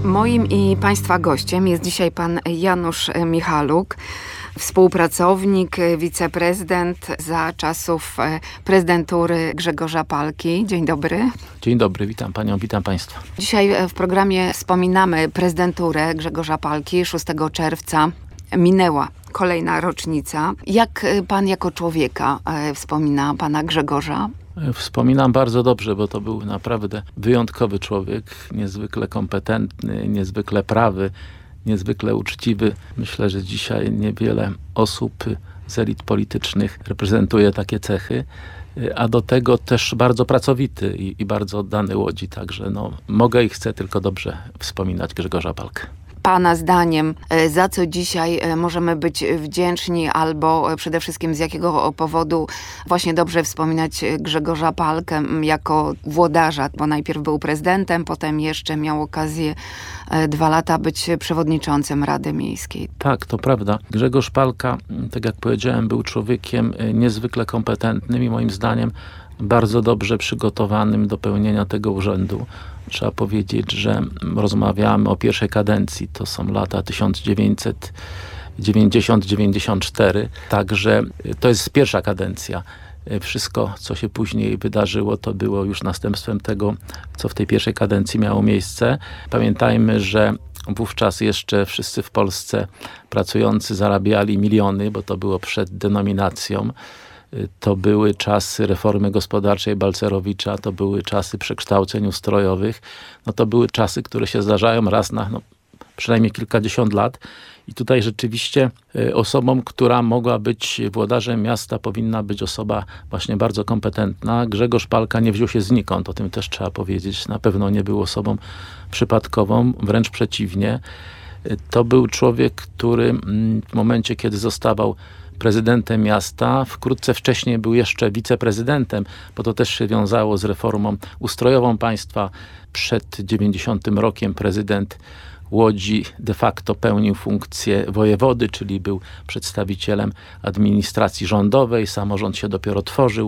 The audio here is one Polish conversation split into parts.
Moim i Państwa gościem jest dzisiaj pan Janusz Michaluk, współpracownik, wiceprezydent za czasów prezydentury Grzegorza Palki. Dzień dobry. Dzień dobry, witam panią, witam państwa. Dzisiaj w programie wspominamy prezydenturę Grzegorza Palki. 6 czerwca minęła kolejna rocznica. Jak pan jako człowieka wspomina pana Grzegorza? Wspominam bardzo dobrze, bo to był naprawdę wyjątkowy człowiek, niezwykle kompetentny, niezwykle prawy, niezwykle uczciwy. Myślę, że dzisiaj niewiele osób z elit politycznych reprezentuje takie cechy, a do tego też bardzo pracowity i bardzo oddany Łodzi. Także mogę i chcę tylko dobrze wspominać Grzegorza Palkę. Pana zdaniem, za co dzisiaj możemy być wdzięczni albo przede wszystkim z jakiego powodu właśnie dobrze wspominać Grzegorza Palkę jako włodarza, bo najpierw był prezydentem, potem jeszcze miał okazję 2 lata być przewodniczącym Rady Miejskiej. Tak, to prawda. Grzegorz Palka, tak jak powiedziałem, był człowiekiem niezwykle kompetentnym i moim zdaniem bardzo dobrze przygotowanym do pełnienia tego urzędu. Trzeba powiedzieć, że rozmawiamy o pierwszej kadencji, to są lata 1990-94, także to jest pierwsza kadencja. Wszystko, co się później wydarzyło, to było już następstwem tego, co w tej pierwszej kadencji miało miejsce. Pamiętajmy, że wówczas jeszcze wszyscy w Polsce pracujący zarabiali miliony, bo to było przed denominacją. To były czasy reformy gospodarczej Balcerowicza, to były czasy przekształceń ustrojowych. To były czasy, które się zdarzają raz na przynajmniej kilkadziesiąt lat. I tutaj rzeczywiście osobą, która mogła być włodarzem miasta, powinna być osoba właśnie bardzo kompetentna. Grzegorz Palka nie wziął się znikąd, o tym też trzeba powiedzieć. Na pewno nie był osobą przypadkową, wręcz przeciwnie. To był człowiek, który w momencie, kiedy zostawał prezydentem miasta, wkrótce wcześniej był jeszcze wiceprezydentem, bo to też się wiązało z reformą ustrojową państwa. Przed 90 rokiem prezydent Łodzi de facto pełnił funkcję wojewody, czyli był przedstawicielem administracji rządowej, samorząd się dopiero tworzył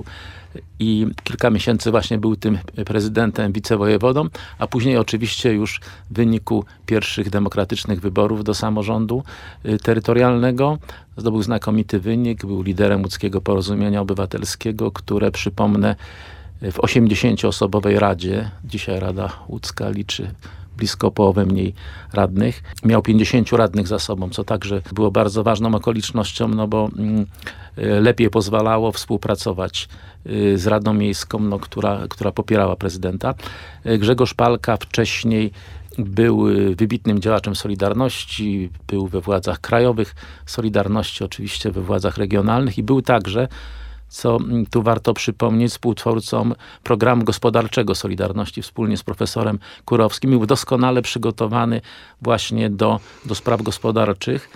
i kilka miesięcy właśnie był tym prezydentem, wicewojewodą, a później oczywiście już w wyniku pierwszych demokratycznych wyborów do samorządu terytorialnego zdobył znakomity wynik, był liderem Łódzkiego Porozumienia Obywatelskiego, które, przypomnę, w 80-osobowej radzie, dzisiaj Rada Łódzka liczy blisko połowę mniej radnych. Miał 50 radnych za sobą, co także było bardzo ważną okolicznością, bo lepiej pozwalało współpracować z Radą Miejską, która popierała prezydenta. Grzegorz Palka wcześniej był wybitnym działaczem Solidarności, był we władzach krajowych Solidarności, oczywiście we władzach regionalnych i był także, co tu warto przypomnieć, współtwórcą programu gospodarczego Solidarności wspólnie z profesorem Kurowskim. Był doskonale przygotowany właśnie do spraw gospodarczych.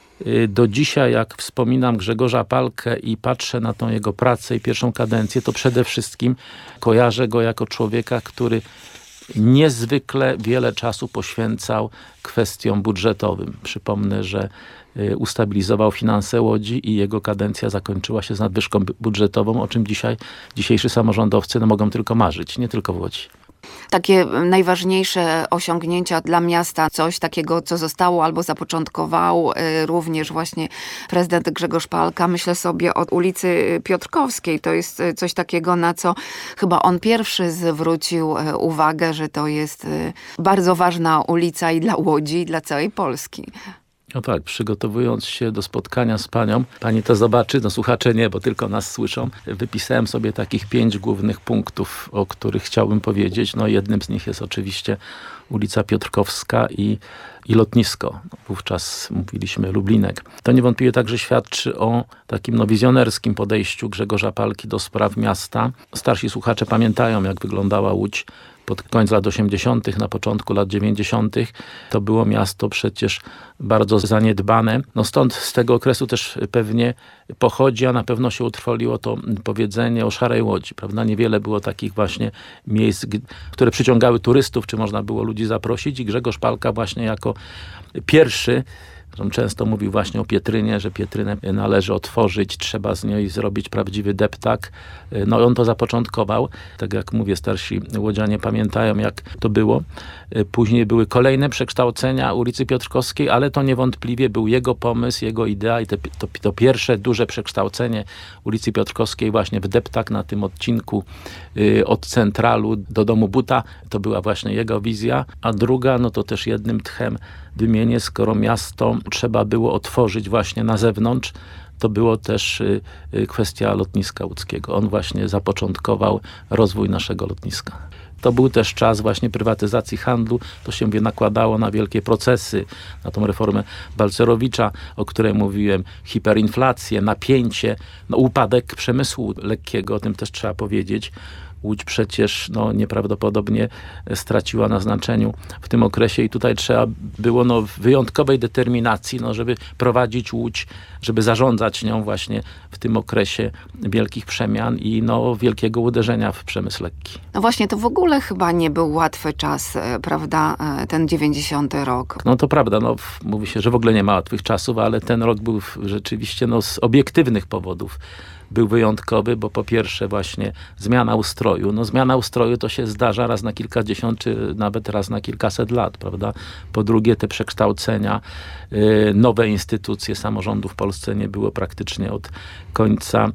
Do dzisiaj, jak wspominam Grzegorza Palkę i patrzę na tą jego pracę i pierwszą kadencję, to przede wszystkim kojarzę go jako człowieka, który niezwykle wiele czasu poświęcał kwestiom budżetowym. Przypomnę, że ustabilizował finanse Łodzi i jego kadencja zakończyła się z nadwyżką budżetową, o czym dzisiejsi samorządowcy mogą tylko marzyć, nie tylko w Łodzi. Takie najważniejsze osiągnięcia dla miasta, coś takiego, co zostało albo zapoczątkował również właśnie prezydent Grzegorz Palka. Myślę sobie o ulicy Piotrkowskiej. To jest coś takiego, na co chyba on pierwszy zwrócił uwagę, że to jest bardzo ważna ulica i dla Łodzi, i dla całej Polski. No tak, przygotowując się do spotkania z panią, pani to zobaczy, słuchacze nie, bo tylko nas słyszą. Wypisałem sobie takich 5 głównych punktów, o których chciałbym powiedzieć. Jednym z nich jest oczywiście ulica Piotrkowska i lotnisko. Wówczas mówiliśmy Lublinek. To niewątpliwie także świadczy o takim wizjonerskim podejściu Grzegorza Palki do spraw miasta. Starsi słuchacze pamiętają, jak wyglądała Łódź pod koniec lat 80., na początku lat 90. To było miasto przecież bardzo zaniedbane. Stąd z tego okresu też pewnie pochodzi, a na pewno się utrwaliło to powiedzenie o szarej Łodzi, prawda? Niewiele było takich właśnie miejsc, które przyciągały turystów, czy można było ludzi zaprosić i Grzegorz Palka właśnie jako pierwszy On często mówił właśnie o Pietrynie, że Pietrynę należy otworzyć, trzeba z niej zrobić prawdziwy deptak. No on to zapoczątkował. Tak jak mówię, starsi łodzianie pamiętają, jak to było. Później były kolejne przekształcenia ulicy Piotrkowskiej, ale to niewątpliwie był jego pomysł, jego idea i to pierwsze duże przekształcenie ulicy Piotrkowskiej właśnie w deptak na tym odcinku od Centralu do Domu Buta. To była właśnie jego wizja. A druga, no to też jednym tchem wymienię, skoro miasto trzeba było otworzyć właśnie na zewnątrz, to było też kwestia lotniska łódzkiego. On właśnie zapoczątkował rozwój naszego lotniska. To był też czas właśnie prywatyzacji handlu. To się nakładało na wielkie procesy, na tą reformę Balcerowicza, o której mówiłem, hiperinflację, napięcie, upadek przemysłu lekkiego, o tym też trzeba powiedzieć. Łódź przecież nieprawdopodobnie straciła na znaczeniu w tym okresie i tutaj trzeba było wyjątkowej determinacji, żeby prowadzić Łódź, żeby zarządzać nią właśnie w tym okresie wielkich przemian i wielkiego uderzenia w przemysł lekki. No właśnie, to w ogóle chyba nie był łatwy czas, prawda, ten 90 rok. No to prawda, mówi się, że w ogóle nie ma łatwych czasów, ale ten rok był rzeczywiście z obiektywnych powodów był wyjątkowy, bo po pierwsze właśnie zmiana ustroju. Zmiana ustroju to się zdarza raz na kilkadziesiąt, czy nawet raz na kilkaset lat, prawda? Po drugie te przekształcenia, nowe instytucje samorządu w Polsce nie było praktycznie od końca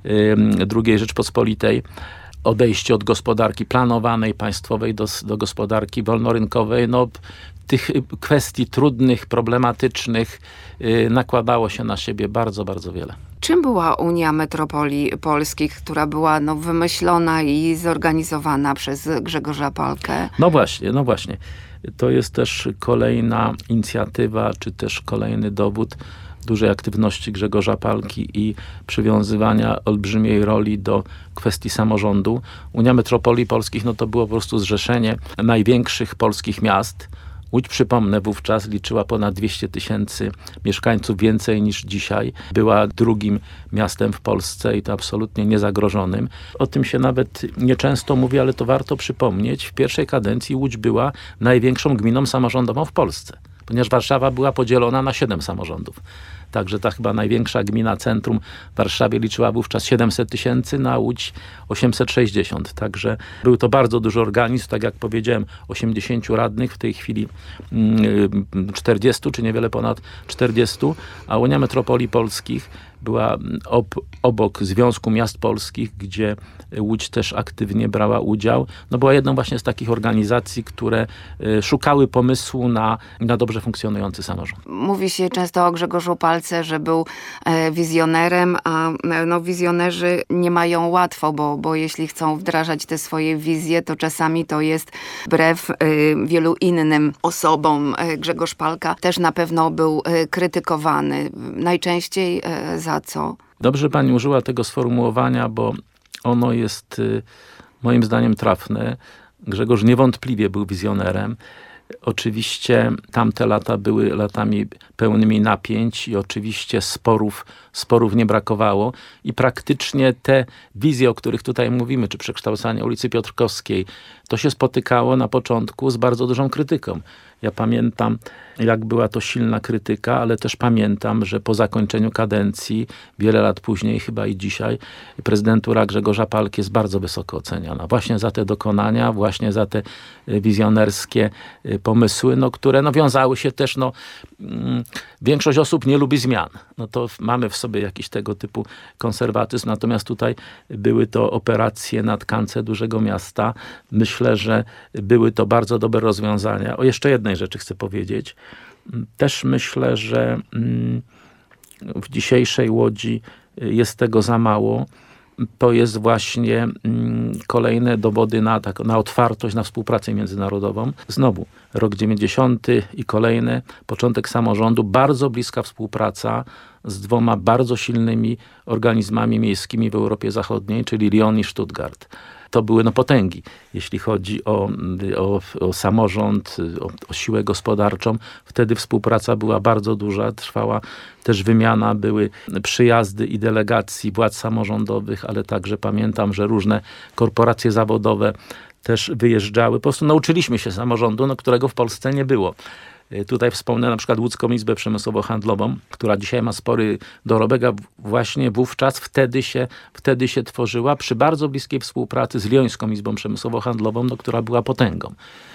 II Rzeczpospolitej. Odejście od gospodarki planowanej, państwowej do gospodarki wolnorynkowej. Tych kwestii trudnych, problematycznych nakładało się na siebie bardzo, bardzo wiele. Czym była Unia Metropolii Polskich, która była wymyślona i zorganizowana przez Grzegorza Palkę? No właśnie. To jest też kolejna inicjatywa, czy też kolejny dowód dużej aktywności Grzegorza Palki i przywiązywania olbrzymiej roli do kwestii samorządu. Unia Metropolii Polskich to było po prostu zrzeszenie największych polskich miast. Łódź, przypomnę, wówczas liczyła ponad 200 000 mieszkańców, więcej niż dzisiaj. Była drugim miastem w Polsce i to absolutnie niezagrożonym. O tym się nawet nieczęsto mówi, ale to warto przypomnieć. W pierwszej kadencji Łódź była największą gminą samorządową w Polsce, ponieważ Warszawa była podzielona na 7 samorządów. Także ta chyba największa gmina centrum w Warszawie liczyła wówczas 700 000, na Łódź 860. Także był to bardzo duży organizm, tak jak powiedziałem, 80 radnych, w tej chwili 40 czy niewiele ponad 40, a Unia Metropolii Polskich była obok Związku Miast Polskich, gdzie Łódź też aktywnie brała udział. Była jedną właśnie z takich organizacji, które szukały pomysłu na dobrze funkcjonujący samorząd. Mówi się często o Grzegorzu Palce, że był wizjonerem, a wizjonerzy nie mają łatwo, bo jeśli chcą wdrażać te swoje wizje, to czasami to jest wbrew wielu innym osobom. Grzegorz Palka też na pewno był krytykowany. Najczęściej za co? Dobrze pani użyła tego sformułowania, bo ono jest moim zdaniem trafne. Grzegorz niewątpliwie był wizjonerem. Oczywiście tamte lata były latami pełnymi napięć i oczywiście sporów nie brakowało i praktycznie te wizje, o których tutaj mówimy, czy przekształcanie ulicy Piotrkowskiej, to się spotykało na początku z bardzo dużą krytyką. Ja pamiętam, jak była to silna krytyka, ale też pamiętam, że po zakończeniu kadencji, wiele lat później, chyba i dzisiaj, prezydentura Grzegorza Palki jest bardzo wysoko oceniana. Właśnie za te dokonania, właśnie za te wizjonerskie pomysły, które wiązały się też, większość osób nie lubi zmian. To mamy w sobie jakiś tego typu konserwatyzm, natomiast tutaj były to operacje na tkance dużego miasta. Myślę, że były to bardzo dobre rozwiązania. O jeszcze jednej rzeczy chcę powiedzieć. Też myślę, że w dzisiejszej Łodzi jest tego za mało. To jest właśnie kolejne dowody na otwartość, na współpracę międzynarodową. Znowu, rok 90 i kolejne, początek samorządu, bardzo bliska współpraca z 2 bardzo silnymi organizmami miejskimi w Europie Zachodniej, czyli Lyon i Stuttgart. To były potęgi, jeśli chodzi o samorząd, o siłę gospodarczą. Wtedy współpraca była bardzo duża, trwała też wymiana, były przyjazdy i delegacji władz samorządowych, ale także pamiętam, że różne korporacje zawodowe też wyjeżdżały. Po prostu nauczyliśmy się samorządu, którego w Polsce nie było. Tutaj wspomnę na przykład Łódzką Izbę Przemysłowo-Handlową, która dzisiaj ma spory dorobek, a właśnie wówczas wtedy się tworzyła przy bardzo bliskiej współpracy z Liońską Izbą Przemysłowo-Handlową, no, która była potęgą.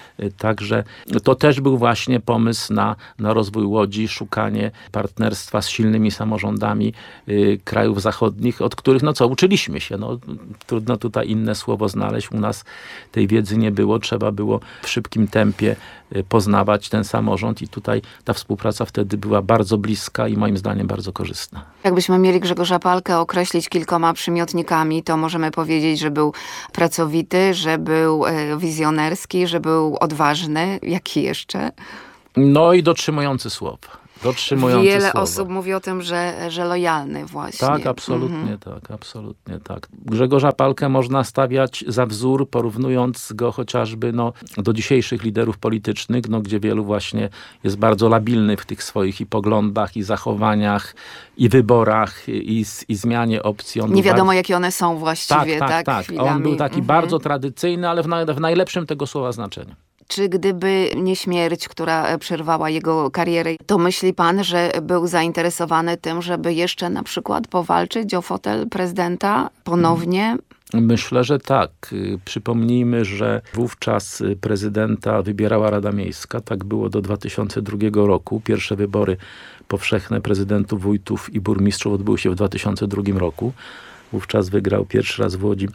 Także to też był właśnie pomysł na rozwój Łodzi, szukanie partnerstwa z silnymi samorządami krajów zachodnich, od których, uczyliśmy się. Trudno tutaj inne słowo znaleźć. U nas tej wiedzy nie było. Trzeba było w szybkim tempie poznawać ten samorząd i tutaj ta współpraca wtedy była bardzo bliska i moim zdaniem bardzo korzystna. Jakbyśmy mieli Grzegorza Palkę określić kilkoma przymiotnikami, to możemy powiedzieć, że był pracowity, że był wizjonerski, że był odważny. Jaki jeszcze? No i dotrzymujący słowa. Wiele osób mówi o tym, że lojalny właśnie. Tak, absolutnie tak. Grzegorza Palkę można stawiać za wzór, porównując go chociażby do dzisiejszych liderów politycznych, gdzie wielu właśnie jest bardzo labilny w tych swoich i poglądach, i zachowaniach, i wyborach, i zmianie opcji. Nie wiadomo, jakie one są właściwie. Tak. On był taki bardzo tradycyjny, ale w najlepszym tego słowa znaczeniu. Czy gdyby nie śmierć, która przerwała jego karierę, to myśli pan, że był zainteresowany tym, żeby jeszcze na przykład powalczyć o fotel prezydenta ponownie? Myślę, że tak. Przypomnijmy, że wówczas prezydenta wybierała Rada Miejska. Tak było do 2002 roku. Pierwsze wybory powszechne prezydentów, wójtów i burmistrzów odbyły się w 2002 roku. Wówczas wygrał pierwszy raz w Łodzi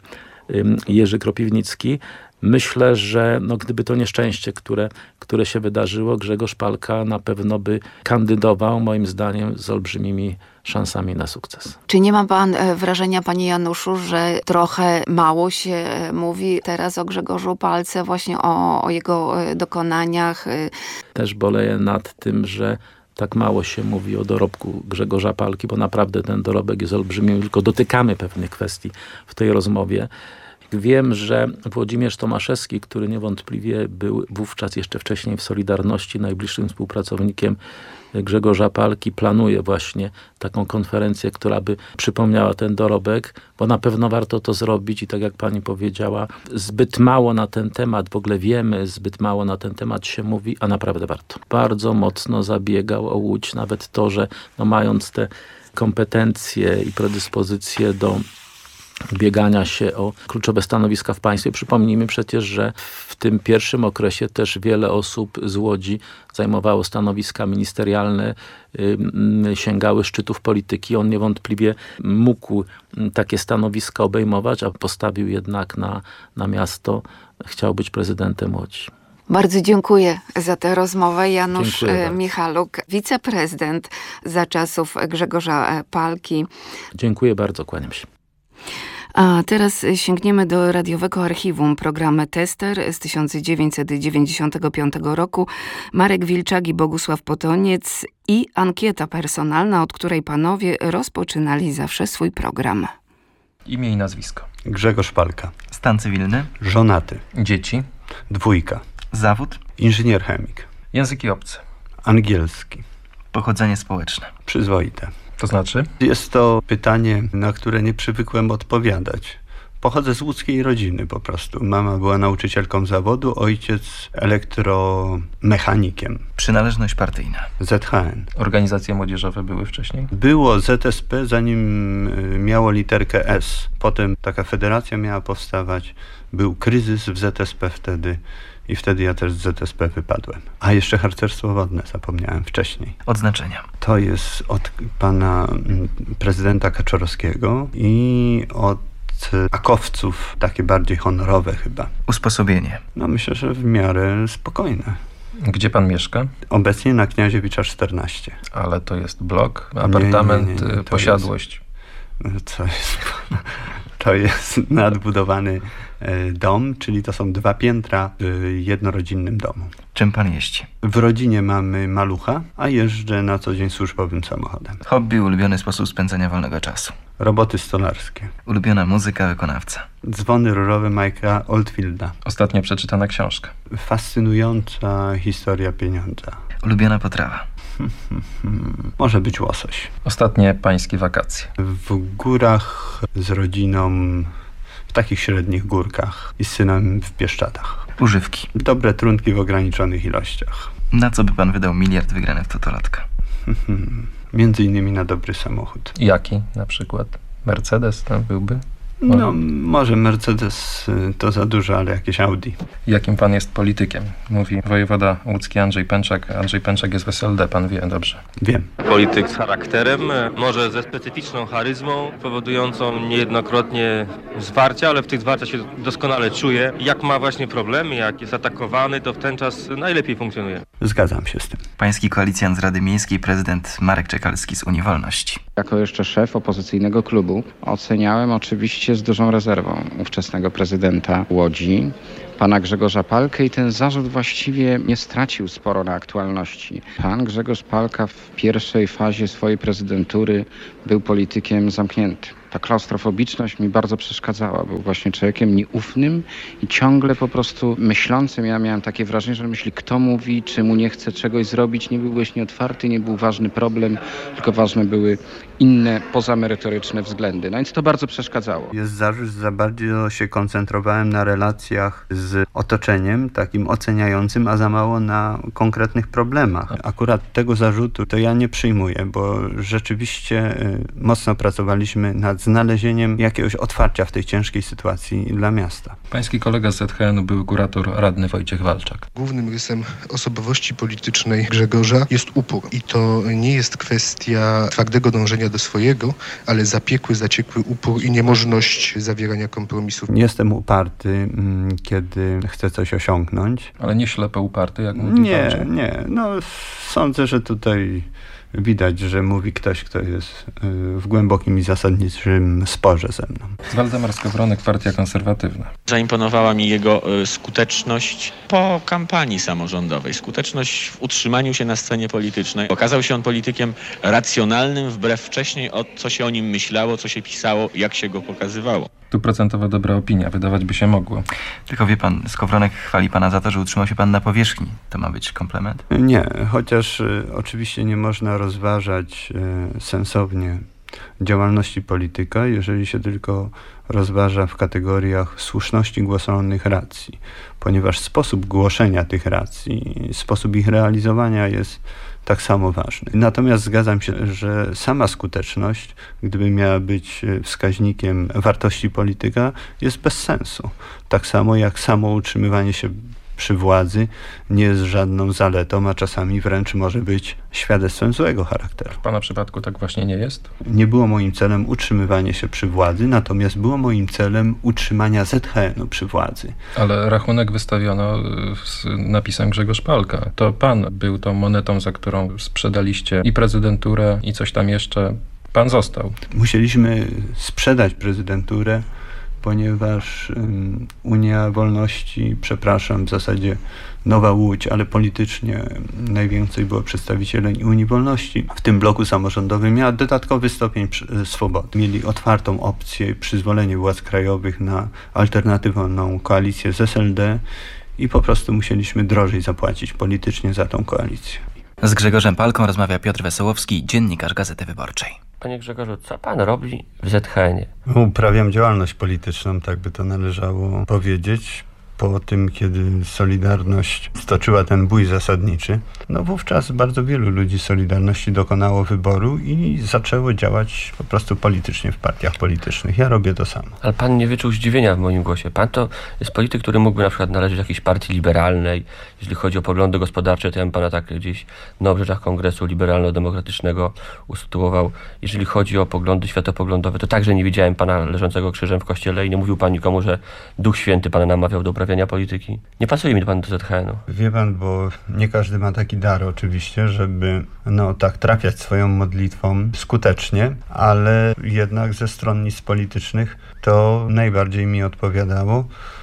Jerzy Kropiwnicki. Myślę, że gdyby to nieszczęście, które się wydarzyło, Grzegorz Palka na pewno by kandydował, moim zdaniem, z olbrzymimi szansami na sukces. Czy nie ma pan wrażenia, panie Januszu, że trochę mało się mówi teraz o Grzegorzu Palce, właśnie o jego dokonaniach? Też boleję nad tym, że tak mało się mówi o dorobku Grzegorza Palki, bo naprawdę ten dorobek jest olbrzymi, tylko dotykamy pewnych kwestii w tej rozmowie. Wiem, że Włodzimierz Tomaszewski, który niewątpliwie był wówczas jeszcze wcześniej w Solidarności najbliższym współpracownikiem Grzegorza Palki, planuje właśnie taką konferencję, która by przypomniała ten dorobek, bo na pewno warto to zrobić i tak jak pani powiedziała, zbyt mało na ten temat w ogóle wiemy, zbyt mało na ten temat się mówi, a naprawdę warto. Bardzo mocno zabiegał o Łódź, nawet to, że mając te kompetencje i predyspozycje do biegania się o kluczowe stanowiska w państwie. Przypomnijmy przecież, że w tym pierwszym okresie też wiele osób z Łodzi zajmowało stanowiska ministerialne, sięgały szczytów polityki. On niewątpliwie mógł takie stanowiska obejmować, a postawił jednak na miasto. Chciał być prezydentem Łodzi. Bardzo dziękuję za tę rozmowę. Janusz Michaluk, wiceprezydent za czasów Grzegorza Palki. Dziękuję bardzo, kłaniam się. A teraz sięgniemy do radiowego archiwum. Program Tester z 1995 roku. Marek Wilczak i Bogusław Potoniec i ankieta personalna, od której panowie rozpoczynali zawsze swój program. Imię i nazwisko. Grzegorz Palka. Stan cywilny. Żonaty. Dzieci. 2. Zawód. Inżynier chemik. Języki obce. Angielski. Pochodzenie społeczne. Przyzwoite. To znaczy? Jest to pytanie, na które nie przywykłem odpowiadać. Pochodzę z łódzkiej rodziny po prostu. Mama była nauczycielką zawodu, ojciec elektromechanikiem. Przynależność partyjna. ZHN. Organizacje młodzieżowe były wcześniej? Było ZSP, zanim miało literkę S. Potem taka federacja miała powstawać. Był kryzys w ZSP wtedy. I wtedy ja też z ZSP wypadłem. A jeszcze harcerstwo wodne zapomniałem wcześniej. Odznaczenia. To jest od pana prezydenta Kaczorowskiego i od akowców, takie bardziej honorowe chyba. Usposobienie. No myślę, że w miarę spokojne. Gdzie pan mieszka? Obecnie na Kniaziewicza 14. Ale to jest blok, apartament, nie, posiadłość. To jest nadbudowany dom, czyli to są 2 piętra w jednorodzinnym domu. Czym pan jeździ? W rodzinie mamy malucha, a jeżdżę na co dzień służbowym samochodem. Hobby, ulubiony sposób spędzania wolnego czasu. Roboty stolarskie. Ulubiona muzyka, wykonawca. Dzwony rurowe Mike'a Oldfielda. Ostatnio przeczytana książka. Fascynująca historia pieniądza. Ulubiona potrawa. Może być łosoś. Ostatnie pańskie wakacje. W górach z rodziną w takich średnich górkach i z synem w Bieszczadach. Używki. Dobre trunki w ograniczonych ilościach. Na co by pan wydał miliard wygrany w totolotka? Między innymi na dobry samochód. Jaki na przykład? Mercedes tam byłby? No, może Mercedes to za dużo, ale jakieś Audi. Jakim pan jest politykiem? Mówi wojewoda łódzki Andrzej Pęczak. Andrzej Pęczak jest w SLD, pan wie dobrze. Wiem. Polityk z charakterem, może ze specyficzną charyzmą, powodującą niejednokrotnie zwarcia, ale w tych zwarciach się doskonale czuje. Jak ma właśnie problemy, jak jest atakowany, to w ten czas najlepiej funkcjonuje. Zgadzam się z tym. Pański koalicjant z Rady Miejskiej, prezydent Marek Czekalski z Unii Wolności. Jako jeszcze szef opozycyjnego klubu oceniałem oczywiście z dużą rezerwą ówczesnego prezydenta Łodzi, pana Grzegorza Palkę, i ten zarzut właściwie nie stracił sporo na aktualności. Pan Grzegorz Palka w pierwszej fazie swojej prezydentury był politykiem zamkniętym. Ta klaustrofobiczność mi bardzo przeszkadzała. Był właśnie człowiekiem nieufnym i ciągle po prostu myślącym. Ja miałem takie wrażenie, że myśli, kto mówi, czy mu nie chce czegoś zrobić. Nie był właśnie otwarty, nie był ważny problem, tylko ważne były inne, pozamerytoryczne względy. No więc to bardzo przeszkadzało. Jest zarzut, że za bardzo się koncentrowałem na relacjach z otoczeniem, takim oceniającym, a za mało na konkretnych problemach. Akurat tego zarzutu to ja nie przyjmuję, bo rzeczywiście mocno pracowaliśmy nad znalezieniem jakiegoś otwarcia w tej ciężkiej sytuacji dla miasta. Pański kolega z ZHN-u był kurator radny Wojciech Walczak. Głównym rysem osobowości politycznej Grzegorza jest upór. I to nie jest kwestia twardego dążenia do swojego, ale zapiekły, zaciekły upór i niemożność zawierania kompromisów. Jestem uparty, kiedy chcę coś osiągnąć. Ale nie ślepo uparty, jak mówi Walczak. Nie. No, sądzę, że tutaj widać, że mówi ktoś, kto jest w głębokim i zasadniczym sporze ze mną. Waldemar Skowronek, Partia Konserwatywna. Zaimponowała mi jego skuteczność po kampanii samorządowej, skuteczność w utrzymaniu się na scenie politycznej. Okazał się on politykiem racjonalnym, wbrew wcześniej co się o nim myślało, co się pisało, jak się go pokazywało. Stuprocentowa dobra opinia, wydawać by się mogło. Tylko wie pan, Skowronek chwali pana za to, że utrzymał się pan na powierzchni. To ma być komplement? Nie, chociaż oczywiście nie można rozważać sensownie działalności polityka, jeżeli się tylko rozważa w kategoriach słuszności głoszonych racji, ponieważ sposób głoszenia tych racji, sposób ich realizowania jest tak samo ważny. Natomiast zgadzam się, że sama skuteczność, gdyby miała być wskaźnikiem wartości polityka, jest bez sensu. Tak samo jak samo utrzymywanie się przy władzy nie jest żadną zaletą, a czasami wręcz może być świadectwem złego charakteru. W pana przypadku tak właśnie nie jest? Nie było moim celem utrzymywanie się przy władzy, natomiast było moim celem utrzymania ZHN-u przy władzy. Ale rachunek wystawiono z napisem Grzegorz Palka. To pan był tą monetą, za którą sprzedaliście i prezydenturę, i coś tam jeszcze. Pan został. Musieliśmy sprzedać prezydenturę, ponieważ Unia Wolności, w zasadzie Nowa Łódź, ale politycznie najwięcej było przedstawicieli Unii Wolności. W tym bloku samorządowym miała dodatkowy stopień swobody. Mieli otwartą opcję i przyzwolenie władz krajowych na alternatywną koalicję z SLD i po prostu musieliśmy drożej zapłacić politycznie za tą koalicję. Z Grzegorzem Palką rozmawia Piotr Wesołowski, dziennikarz Gazety Wyborczej. Panie Grzegorzu, co pan robi w ZHN-ie? Uprawiam działalność polityczną, tak by to należało powiedzieć. Po tym, kiedy Solidarność stoczyła ten bój zasadniczy, no wówczas bardzo wielu ludzi Solidarności dokonało wyboru i zaczęło działać po prostu politycznie w partiach politycznych. Ja robię to samo. Ale pan nie wyczuł zdziwienia w moim głosie. Pan to jest polityk, który mógłby na przykład należeć do jakiejś partii liberalnej. Jeśli chodzi o poglądy gospodarcze, to ja bym pana tak gdzieś na obrzeżach Kongresu Liberalno-Demokratycznego usytuował. Jeżeli chodzi o poglądy światopoglądowe, to także nie widziałem pana leżącego krzyżem w kościele i nie mówił pan nikomu, że Duch Święty pana namawiał do uprawiania polityki. Nie pasuje mi pan do ZHN-u. Wie pan, bo nie każdy ma taki dar oczywiście, żeby tak trafiać swoją modlitwą skutecznie, ale jednak ze stronnictw politycznych to najbardziej mi odpowiadało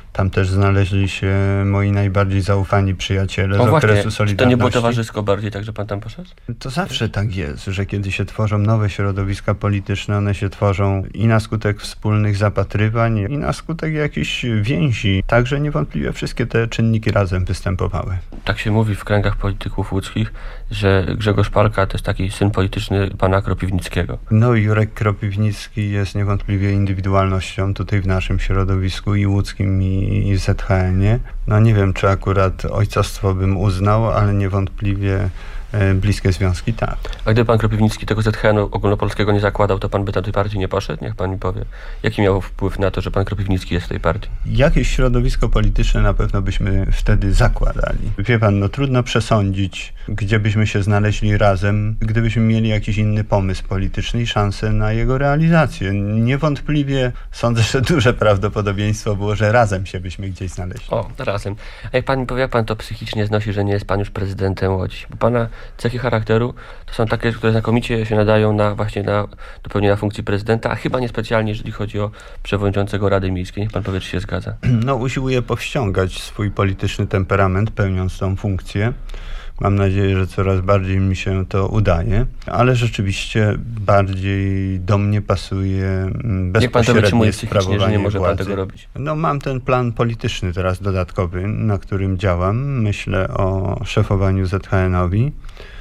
Tam też znaleźli się moi najbardziej zaufani przyjaciele z właśnie, okresu czy Solidarności. to nie było towarzysko bardziej, tak, że pan tam poszedł? To zawsze tak jest, że kiedy się tworzą nowe środowiska polityczne, one się tworzą i na skutek wspólnych zapatrywań, i na skutek jakichś więzi. Także niewątpliwie wszystkie te czynniki razem występowały. Tak się mówi w kręgach polityków łódzkich, że Grzegorz Palka to jest taki syn polityczny pana Kropiwnickiego. No Jurek Kropiwnicki jest niewątpliwie indywidualnością tutaj w naszym środowisku i łódzkim i ZHN-ie. No nie wiem, czy akurat ojcostwo bym uznał, ale niewątpliwie bliskie związki tak. A gdyby pan Kropiwnicki tego ZHN-u ogólnopolskiego nie zakładał, to pan by do tej partii nie poszedł? Niech pan mi powie. Jaki miał wpływ na to, że pan Kropiwnicki jest w tej partii? Jakieś środowisko polityczne na pewno byśmy wtedy zakładali. Wie pan, no trudno przesądzić, gdzie byśmy się znaleźli razem, gdybyśmy mieli jakiś inny pomysł polityczny i szansę na jego realizację. Niewątpliwie sądzę, że duże prawdopodobieństwo było, że razem się byśmy gdzieś znaleźli. O, razem. A jak pan mi powie, jak pan to psychicznie znosi, że nie jest pan już prezydentem Łodzi? Bo pana cechy charakteru to są takie, które znakomicie się nadają do pełnienia funkcji prezydenta, a chyba niespecjalnie, jeżeli chodzi o przewodniczącego Rady Miejskiej. Niech pan powie, czy się zgadza. No, usiłuję powściągać swój polityczny temperament, pełniąc tą funkcję. Mam nadzieję, że coraz bardziej mi się to udaje, ale rzeczywiście bardziej do mnie pasuje bezpośrednie sprawowanie że nie może władzy. pan tego robić. No, mam ten plan polityczny teraz dodatkowy, na którym działam. Myślę o szefowaniu ZHN-owi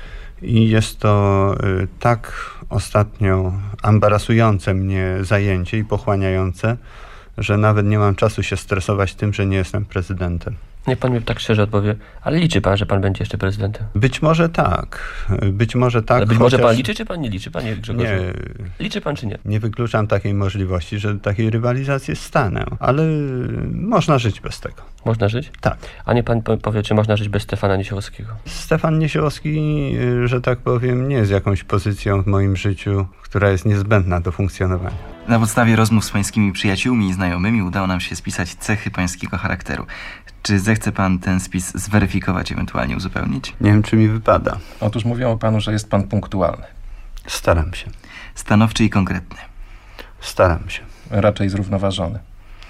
i jest to tak ostatnio embarasujące mnie zajęcie i pochłaniające, że nawet nie mam czasu się stresować tym, że nie jestem prezydentem. Niech pan mi tak szczerze odpowie, ale liczy pan, że pan będzie jeszcze prezydentem? Być może tak. Być może tak. Ale być może pan liczy, czy pan nie liczy, panie Grzegorzu? Nie. Liczy pan, czy nie? Nie wykluczam takiej możliwości, że do takiej rywalizacji stanę, ale można żyć bez tego. Można żyć? Tak. A nie pan powie, czy można żyć bez Stefana Niesiołowskiego? Stefan Niesiołowski, że tak powiem, nie jest jakąś pozycją w moim życiu, która jest niezbędna do funkcjonowania. Na podstawie rozmów z pańskimi przyjaciółmi i znajomymi udało nam się spisać cechy pańskiego charakteru. Czy zechce pan ten spis zweryfikować, ewentualnie uzupełnić? Nie wiem, czy mi wypada. Otóż mówią o panu, że jest pan punktualny. Staram się. Stanowczy i konkretny. Staram się. Raczej zrównoważony.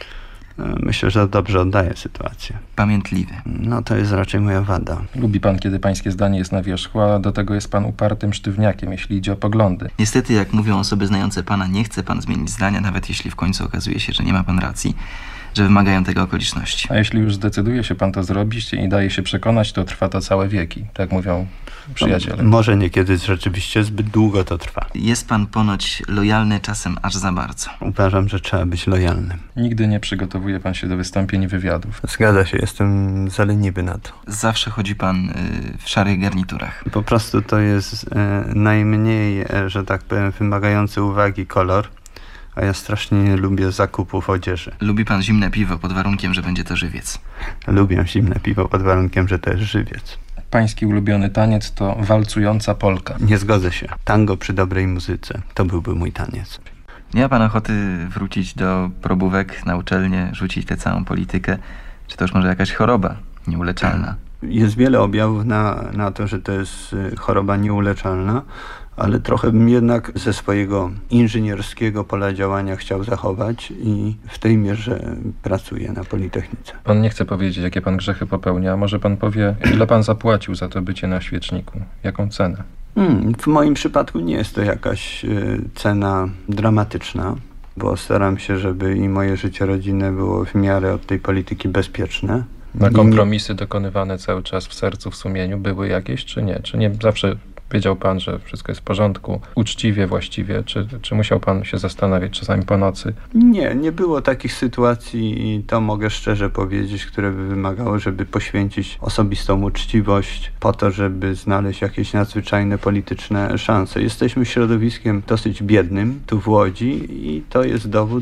Myślę, że dobrze oddaję sytuację. Pamiętliwy. No to jest raczej moja wada. Lubi pan, kiedy pańskie zdanie jest na wierzchu, a do tego jest pan upartym sztywniakiem, jeśli idzie o poglądy. Niestety, jak mówią osoby znające pana, nie chce pan zmienić zdania, nawet jeśli w końcu okazuje się, że nie ma pan racji, że wymagają tego okoliczności. A jeśli już zdecyduje się pan to zrobić i daje się przekonać, to trwa to całe wieki, tak mówią przyjaciele. No, może niekiedy rzeczywiście zbyt długo to trwa. Jest pan ponoć lojalny, czasem aż za bardzo. Uważam, że trzeba być lojalnym. Nigdy nie przygotowuje pan się do wystąpień i wywiadów. Zgadza się, jestem zaleniwy na to. Zawsze chodzi pan w szarych garniturach. Po prostu to jest najmniej, że tak powiem, wymagający uwagi kolor. A ja strasznie nie lubię zakupów odzieży. Lubi pan zimne piwo pod warunkiem, że będzie to żywiec. Lubię zimne piwo pod warunkiem, że to jest żywiec. Pański ulubiony taniec to walcująca polka. Nie zgodzę się. Tango przy dobrej muzyce. To byłby mój taniec. Nie ma pan ochoty wrócić do probówek na uczelnię, rzucić tę całą politykę? Czy to już może jakaś choroba nieuleczalna? Jest wiele objawów na to, że to jest choroba nieuleczalna, ale trochę bym jednak ze swojego inżynierskiego pola działania chciał zachować i w tej mierze pracuję na Politechnice. Pan nie chce powiedzieć, jakie pan grzechy popełnia. Może pan powie, ile pan zapłacił za to bycie na świeczniku? Jaką cenę? W moim przypadku nie jest to jakaś cena dramatyczna, bo staram się, żeby i moje życie rodzinne było w miarę od tej polityki bezpieczne. Na kompromisy dokonywane cały czas w sercu, w sumieniu były jakieś, czy nie? Czy nie zawsze wiedział pan, że wszystko jest w porządku, uczciwie, właściwie? Czy musiał pan się zastanawiać czasami po nocy? Nie było takich sytuacji i to mogę szczerze powiedzieć, które by wymagały, żeby poświęcić osobistą uczciwość po to, żeby znaleźć jakieś nadzwyczajne polityczne szanse. Jesteśmy środowiskiem dosyć biednym tu w Łodzi i to jest dowód,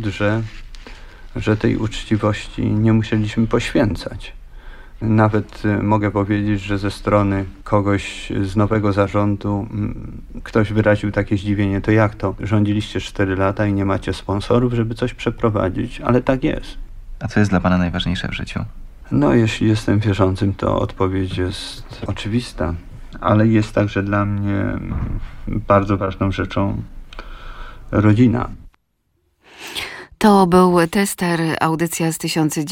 że tej uczciwości nie musieliśmy poświęcać. Nawet mogę powiedzieć, że ze strony kogoś z nowego zarządu ktoś wyraził takie zdziwienie, to jak to? Rządziliście 4 lata i nie macie sponsorów, żeby coś przeprowadzić, ale tak jest. A co jest dla pana najważniejsze w życiu? No, jeśli jestem wierzącym, to odpowiedź jest oczywista, ale jest także dla mnie bardzo ważną rzeczą rodzina. To był Tester, audycja z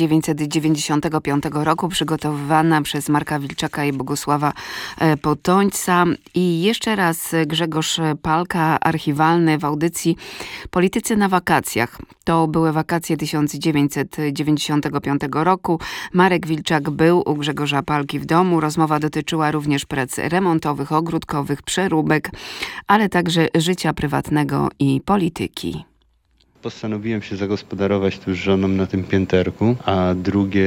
1995 roku, przygotowywana przez Marka Wilczaka i Bogusława Potońca. I jeszcze raz Grzegorz Palka, archiwalny w audycji Politycy na wakacjach. To były wakacje 1995 roku. Marek Wilczak był u Grzegorza Palki w domu. Rozmowa dotyczyła również prac remontowych, ogródkowych, przeróbek, ale także życia prywatnego i polityki. Postanowiłem się zagospodarować tu z żoną na tym pięterku, a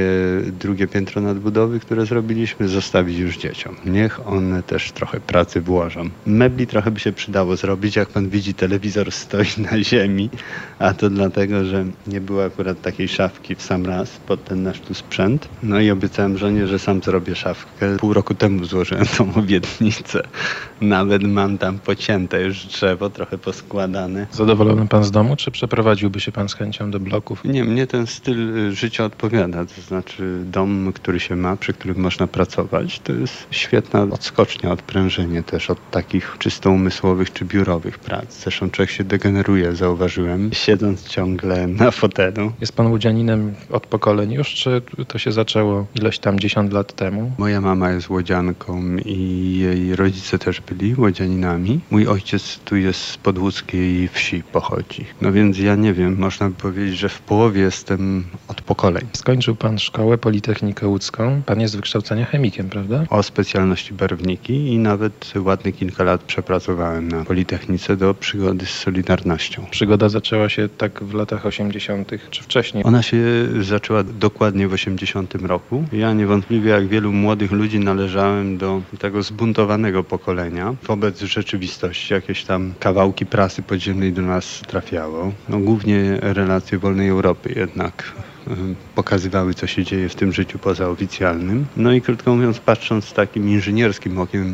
drugie piętro nadbudowy, które zrobiliśmy, zostawić już dzieciom. Niech one też trochę pracy włożą. Mebli trochę by się przydało zrobić. Jak pan widzi, telewizor stoi na ziemi, a to dlatego, że nie było akurat takiej szafki w sam raz pod ten nasz tu sprzęt. No i obiecałem żonie, że sam zrobię szafkę. Pół roku temu złożyłem tą obietnicę. Nawet mam tam pocięte już drzewo, trochę poskładane. Zadowolony pan z domu, czy przeprowadziłby się pan z chęcią do bloków? Nie, mnie ten styl życia odpowiada. To znaczy dom, który się ma, przy którym można pracować, to jest świetna odskocznia, odprężenie też od takich czysto umysłowych czy biurowych prac. Zresztą człowiek się degeneruje, zauważyłem, siedząc ciągle na fotelu. Jest pan łodzianinem od pokoleń już, czy to się zaczęło ileś tam 10 lat temu? Moja mama jest łodzianką i jej rodzice też byli łodzianinami. Mój ojciec tu jest z podłódzkiej wsi, pochodzi. No więc ja nie wiem, można by powiedzieć, że w połowie jestem od pokoleń. Skończył pan szkołę Politechnikę Łódzką. Pan jest z wykształcenia chemikiem, prawda? O specjalności barwniki i nawet ładne kilka lat przepracowałem na Politechnice do przygody z Solidarnością. Przygoda zaczęła się tak w latach 80. czy wcześniej? Ona się zaczęła dokładnie w 80 roku. Ja niewątpliwie, jak wielu młodych ludzi, należałem do tego zbuntowanego pokolenia wobec rzeczywistości. Jakieś tam kawałki prasy podziemnej do nas trafiało. No, głównie relacje wolnej Europy jednak pokazywały, co się dzieje w tym życiu pozaoficjalnym. No i krótko mówiąc, patrząc takim inżynierskim okiem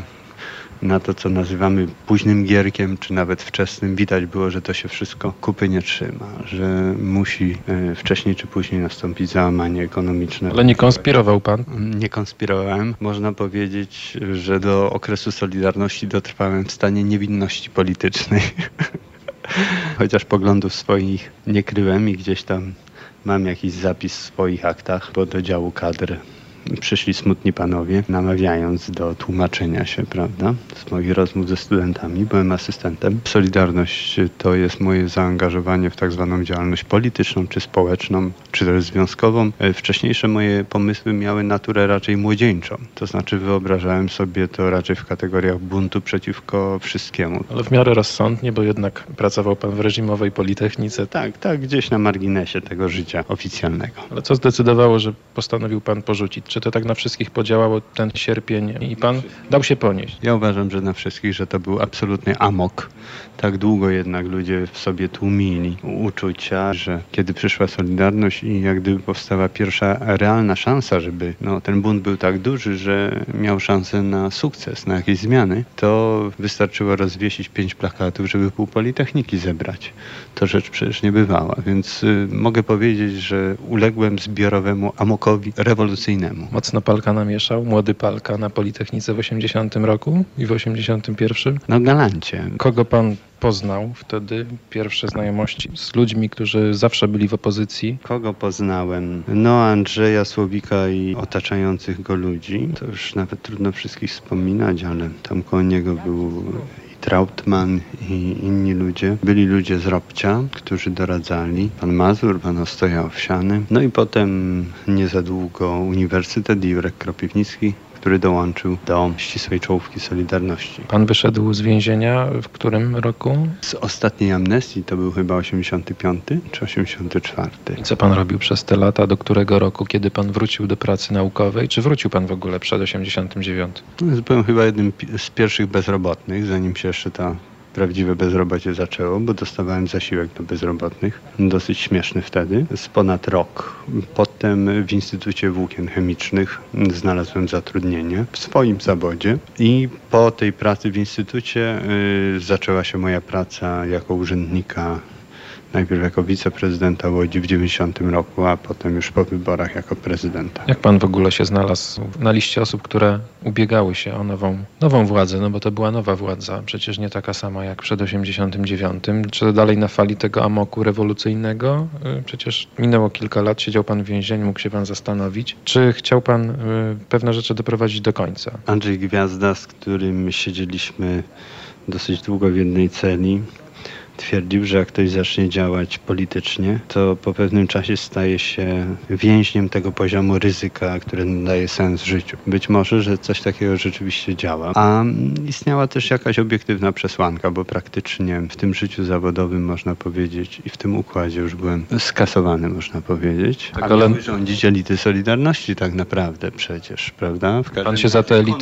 na to, co nazywamy późnym gierkiem, czy nawet wczesnym, widać było, że to się wszystko kupy nie trzyma, że musi wcześniej czy później nastąpić załamanie ekonomiczne. Ale nie konspirował pan? Nie konspirowałem. Można powiedzieć, że do okresu Solidarności dotrwałem w stanie niewinności politycznej. Chociaż poglądów swoich nie kryłem i gdzieś tam mam jakiś zapis w swoich aktach, bo do działu kadr przyszli smutni panowie, namawiając do tłumaczenia się, prawda, z moich rozmów ze studentami. Byłem asystentem. Solidarność to jest moje zaangażowanie w tak zwaną działalność polityczną, czy społeczną, czy też związkową. Wcześniejsze moje pomysły miały naturę raczej młodzieńczą. To znaczy wyobrażałem sobie to raczej w kategoriach buntu przeciwko wszystkiemu. Ale w miarę rozsądnie, bo jednak pracował pan w reżimowej Politechnice. Tak, gdzieś na marginesie tego życia oficjalnego. Ale co zdecydowało, że postanowił pan porzucić? Czy to tak na wszystkich podziałało ten sierpień i pan dał się ponieść? Ja uważam, że na wszystkich, że to był absolutny amok. Tak długo jednak ludzie w sobie tłumili uczucia, że kiedy przyszła Solidarność i jak gdyby powstała pierwsza realna szansa, żeby ten bunt był tak duży, że miał szansę na sukces, na jakieś zmiany, to wystarczyło rozwiesić 5 plakatów, żeby pół Politechniki zebrać. To rzecz przecież niebywała, więc mogę powiedzieć, że uległem zbiorowemu amokowi rewolucyjnemu. Mocno Palka namieszał, młody Palka na Politechnice w 80 roku i w 81? No galancie. Kogo pan poznał wtedy? Pierwsze znajomości z ludźmi, którzy zawsze byli w opozycji? Kogo poznałem? Andrzeja Słowika i otaczających go ludzi. To już nawet trudno wszystkich wspominać, ale tam koło niego był Trautmann i inni ludzie. Byli ludzie z Robcia, którzy doradzali. Pan Mazur, pan Ostoja Owsiany. No i potem nie za długo Uniwersytet i Jurek Kropiwnicki, który dołączył do ścisłej czołówki Solidarności. Pan wyszedł z więzienia w którym roku? Z ostatniej amnestii to był chyba 85 czy 84. I co pan robił przez te lata? Do którego roku, kiedy pan wrócił do pracy naukowej? Czy wrócił pan w ogóle przed 89? Byłem chyba jednym z pierwszych bezrobotnych, zanim się jeszcze ta prawdziwe bezrobocie zaczęło, bo dostawałem zasiłek do bezrobotnych. Dosyć śmieszny wtedy. Z ponad rok. Potem w Instytucie Włókien Chemicznych znalazłem zatrudnienie w swoim zawodzie i po tej pracy w instytucie zaczęła się moja praca jako urzędnika Najpierw jako wiceprezydenta Łodzi w 90 roku, a potem już po wyborach jako prezydenta. Jak pan w ogóle się znalazł na liście osób, które ubiegały się o nową władzę, no bo to była nowa władza, przecież nie taka sama jak przed 89. Czy dalej na fali tego amoku rewolucyjnego? Przecież minęło kilka lat, siedział pan w więzieniu, mógł się pan zastanowić. Czy chciał pan pewne rzeczy doprowadzić do końca? Andrzej Gwiazda, z którym siedzieliśmy dosyć długo w jednej celi, twierdził, że jak ktoś zacznie działać politycznie, to po pewnym czasie staje się więźniem tego poziomu ryzyka, który daje sens życiu. Być może, że coś takiego rzeczywiście działa. A istniała też jakaś obiektywna przesłanka, bo praktycznie w tym życiu zawodowym, można powiedzieć, i w tym układzie już byłem skasowany, można powiedzieć. Tak, ale miały rządzić elity Solidarności tak naprawdę przecież, prawda? Pan się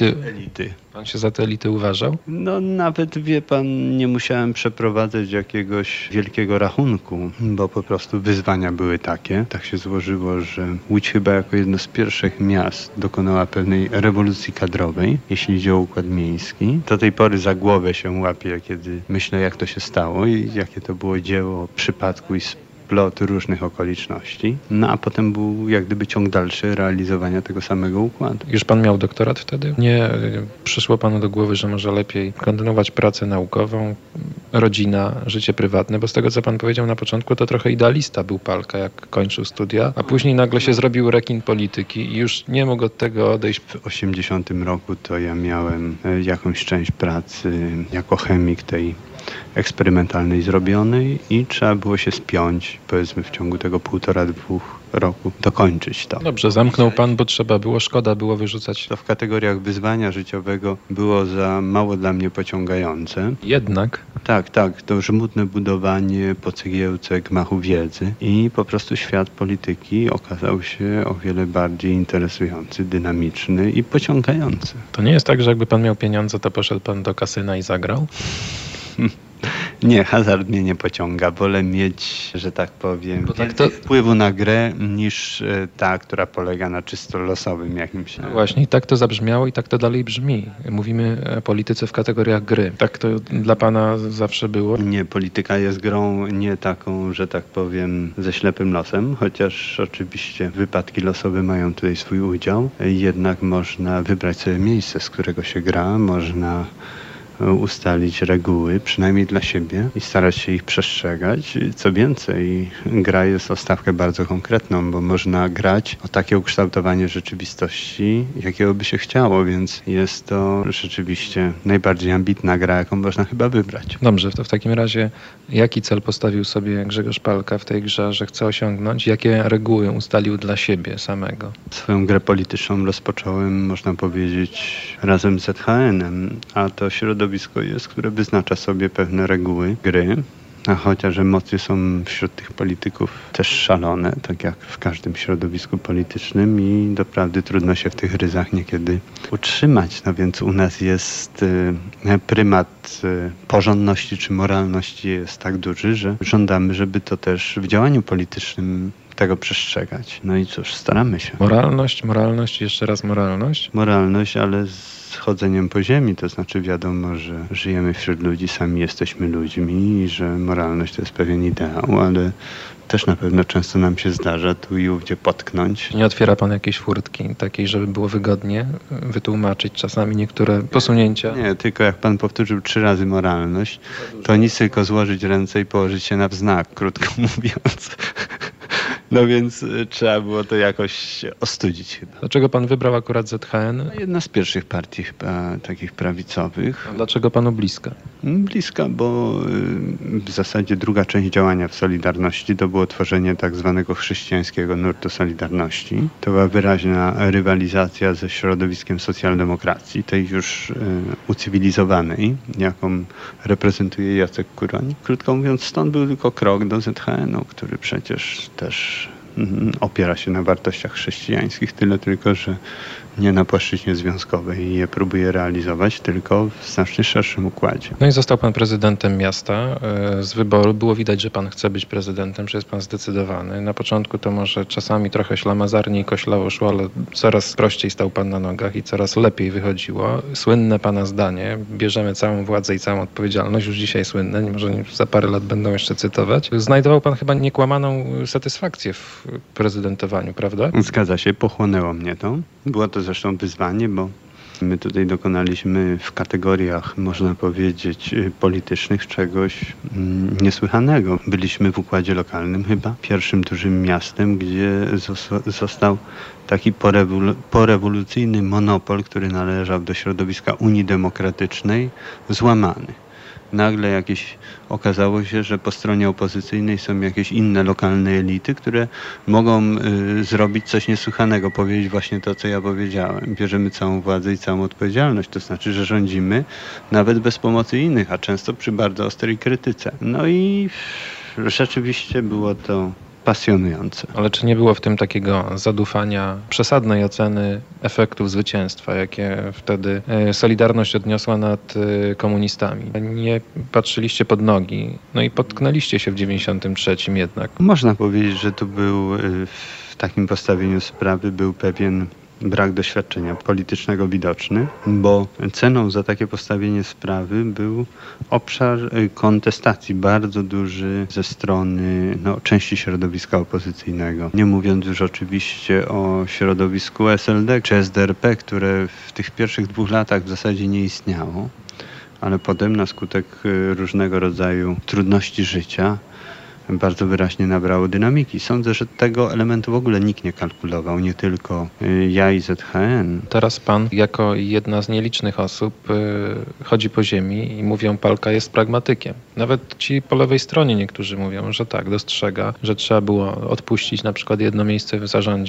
za te elity uważał? No nawet, wie pan, nie musiałem przeprowadzać jakiegoś wielkiego rachunku, bo po prostu wyzwania były takie. Tak się złożyło, że Łódź chyba jako jedno z pierwszych miast dokonała pewnej rewolucji kadrowej, jeśli idzie o układ miejski. Do tej pory za głowę się łapię, kiedy myślę, jak to się stało i jakie to było dzieło przypadku i splot różnych okoliczności. No a potem był jak gdyby ciąg dalszy realizowania tego samego układu. Już pan miał doktorat wtedy? Nie przyszło panu do głowy, że może lepiej kontynuować pracę naukową, rodzina, życie prywatne, bo z tego, co pan powiedział na początku, to trochę idealista był Palka, jak kończył studia, a później nagle się zrobił rekin polityki i już nie mógł od tego odejść. W 80 roku to ja miałem jakąś część pracy jako chemik tej eksperymentalnej zrobionej i trzeba było się spiąć, powiedzmy w ciągu tego 1,5–2 roku, dokończyć to. Dobrze, zamknął pan, bo trzeba było, szkoda było wyrzucać. To w kategoriach wyzwania życiowego było za mało dla mnie pociągające. Jednak? Tak, to żmudne budowanie po cegiełce gmachu wiedzy i po prostu świat polityki okazał się o wiele bardziej interesujący, dynamiczny i pociągający. To nie jest tak, że jakby pan miał pieniądze, to poszedł pan do kasyna i zagrał? Nie, hazard mnie nie pociąga. Wolę mieć, że tak powiem, więcej wpływu na grę niż ta, która polega na czysto losowym jakimś. No właśnie, i tak to zabrzmiało i tak to dalej brzmi. Mówimy o polityce w kategoriach gry. Tak to dla pana zawsze było? Nie, polityka jest grą nie taką, że tak powiem, ze ślepym losem, chociaż oczywiście wypadki losowe mają tutaj swój udział. Jednak można wybrać sobie miejsce, z którego się gra, można ustalić reguły, przynajmniej dla siebie i starać się ich przestrzegać. Co więcej, gra jest o stawkę bardzo konkretną, bo można grać o takie ukształtowanie rzeczywistości, jakiego by się chciało, więc jest to rzeczywiście najbardziej ambitna gra, jaką można chyba wybrać. Dobrze, to w takim razie jaki cel postawił sobie Grzegorz Palka w tej grze, że chce osiągnąć? Jakie reguły ustalił dla siebie samego? Swoją grę polityczną rozpocząłem, można powiedzieć, razem z ZHN-em, a to środowisko jest, które wyznacza sobie pewne reguły gry. A chociaż emocje są wśród tych polityków też szalone, tak jak w każdym środowisku politycznym i doprawdy trudno się w tych ryzach niekiedy utrzymać. No więc u nas jest prymat porządności czy moralności jest tak duży, że żądamy, żeby to też w działaniu politycznym tego przestrzegać. No i cóż, staramy się. Moralność, jeszcze raz moralność? Moralność, ale z chodzeniem po ziemi, to znaczy wiadomo, że żyjemy wśród ludzi, sami jesteśmy ludźmi i że moralność to jest pewien ideał, ale też na pewno często nam się zdarza tu i ówdzie potknąć. Nie otwiera pan jakiejś furtki takiej, żeby było wygodnie wytłumaczyć czasami niektóre posunięcia? Nie, tylko jak pan powtórzył 3 razy moralność, to nic, tylko złożyć ręce i położyć się na wznak, krótko mówiąc. No więc trzeba było to jakoś ostudzić chyba. Dlaczego pan wybrał akurat ZHN? Jedna z pierwszych partii chyba takich prawicowych. A dlaczego panu bliska? Bliska, bo w zasadzie druga część działania w Solidarności to było tworzenie tak zwanego chrześcijańskiego nurtu Solidarności. To była wyraźna rywalizacja ze środowiskiem socjaldemokracji, tej już ucywilizowanej, jaką reprezentuje Jacek Kuroń. Krótko mówiąc, stąd był tylko krok do ZHN-u, który przecież też opiera się na wartościach chrześcijańskich, tyle tylko, że nie na płaszczyźnie związkowej i je próbuje realizować, tylko w znacznie szerszym układzie. No i został pan prezydentem miasta. Z wyboru było widać, że pan chce być prezydentem, że jest pan zdecydowany. Na początku to może czasami trochę ślamazarnie i koślawo szło, ale coraz prościej stał pan na nogach i coraz lepiej wychodziło. Słynne pana zdanie, bierzemy całą władzę i całą odpowiedzialność, już dzisiaj słynne, może za parę lat będą jeszcze cytować. Znajdował pan chyba niekłamaną satysfakcję w prezydentowaniu, prawda? Zgadza się, pochłonęło mnie to. Było to zresztą wyzwanie, bo my tutaj dokonaliśmy w kategoriach, można powiedzieć, politycznych czegoś niesłychanego. Byliśmy w układzie lokalnym chyba pierwszym dużym miastem, gdzie został taki porewolucyjny monopol, który należał do środowiska Unii Demokratycznej, złamany. Nagle okazało się, że po stronie opozycyjnej są jakieś inne lokalne elity, które mogą zrobić coś niesłychanego, powiedzieć właśnie to, co ja powiedziałem. Bierzemy całą władzę i całą odpowiedzialność, to znaczy, że rządzimy nawet bez pomocy innych, a często przy bardzo ostrej krytyce. No i rzeczywiście było to pasjonujące. Ale czy nie było w tym takiego zadufania, przesadnej oceny efektów zwycięstwa, jakie wtedy Solidarność odniosła nad komunistami? Nie patrzyliście pod nogi, no i potknęliście się w 93 jednak. Można powiedzieć, że to był w takim postawieniu sprawy był pewien brak doświadczenia politycznego widoczny, bo ceną za takie postawienie sprawy był obszar kontestacji bardzo duży ze strony części środowiska opozycyjnego. Nie mówiąc już oczywiście o środowisku SLD czy SDRP, które w tych pierwszych 2 latach w zasadzie nie istniało, ale potem na skutek różnego rodzaju trudności życia bardzo wyraźnie nabrało dynamiki. Sądzę, że tego elementu w ogóle nikt nie kalkulował, nie tylko ja i ZHN. Teraz pan, jako jedna z nielicznych osób, chodzi po ziemi i mówią, Palka jest pragmatykiem. Nawet ci po lewej stronie niektórzy mówią, że tak, dostrzega, że trzeba było odpuścić na przykład jedno miejsce w zarządzie